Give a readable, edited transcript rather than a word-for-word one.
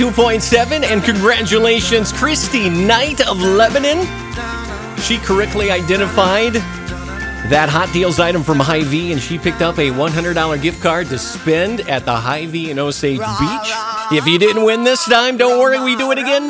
2.7, and congratulations, Christy Knight of Lebanon. She correctly identified that Hot Deals item from Hy-Vee, and she picked up a $100 gift card to spend at the Hy-Vee in Osage Beach. If you didn't win this time, don't worry, we do it again